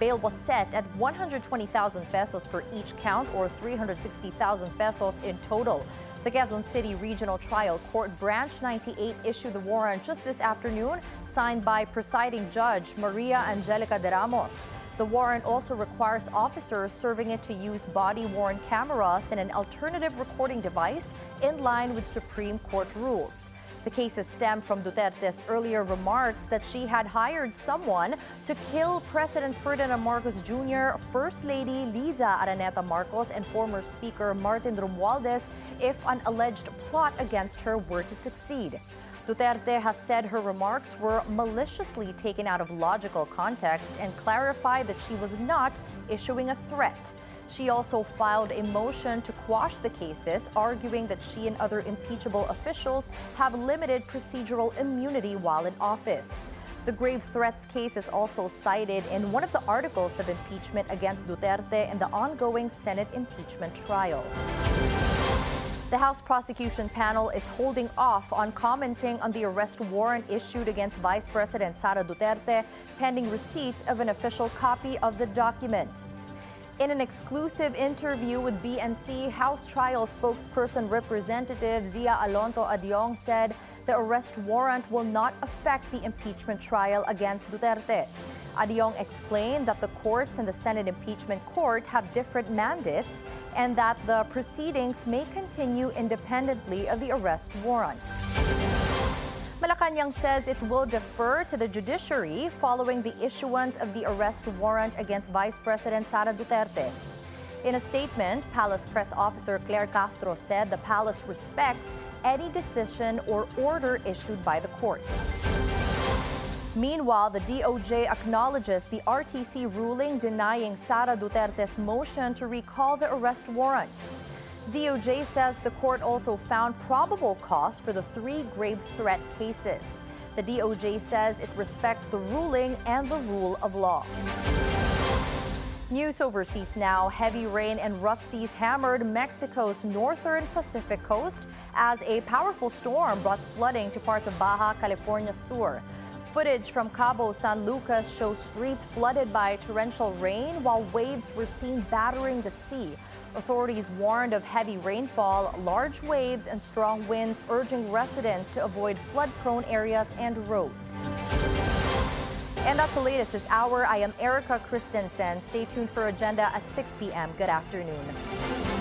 bail was set at 120,000 pesos for each count, or 360,000 pesos in total. The Quezon City Regional Trial Court Branch 98 issued the warrant just this afternoon, signed by presiding judge Maria Angelica de Ramos. The warrant also requires officers serving it to use body-worn cameras and an alternative recording device in line with Supreme Court rules. The cases stem from Duterte's earlier remarks that she had hired someone to kill President Ferdinand Marcos Jr., First Lady Liza Araneta Marcos, and former Speaker Martin Romualdez if an alleged plot against her were to succeed. Duterte has said her remarks were maliciously taken out of logical context and clarified that she was not issuing a threat. She also filed a motion to quash the cases, arguing that she and other impeachable officials have limited procedural immunity while in office. The grave threats case is also cited in one of the articles of impeachment against Duterte in the ongoing Senate impeachment trial. The House Prosecution Panel is holding off on commenting on the arrest warrant issued against Vice President Sara Duterte, pending receipt of an official copy of the document. In an exclusive interview with BNC, House Trial spokesperson Representative Zia Alonto Adiong said the arrest warrant will not affect the impeachment trial against Duterte. Adiong explained that the courts and the Senate Impeachment Court have different mandates and that the proceedings may continue independently of the arrest warrant. Malacanang says it will defer to the judiciary following the issuance of the arrest warrant against Vice President Sara Duterte. In a statement, Palace Press Officer Claire Castro said the palace respects any decision or order issued by the courts. Meanwhile, the DOJ acknowledges the RTC ruling denying Sara Duterte's motion to recall the arrest warrant. DOJ says the court also found probable cause for the 3 grave threat cases. The DOJ says it respects the ruling and the rule of law. News overseas now. Heavy rain and rough seas hammered Mexico's northern Pacific coast as a powerful storm brought flooding to parts of Baja California Sur. Footage from Cabo San Lucas shows streets flooded by torrential rain while waves were seen battering the sea. Authorities warned of heavy rainfall, large waves, and strong winds, urging residents to avoid flood-prone areas and roads. And that's the latest this hour. I am Erica Christensen. Stay tuned for Agenda at 6 p.m. Good afternoon.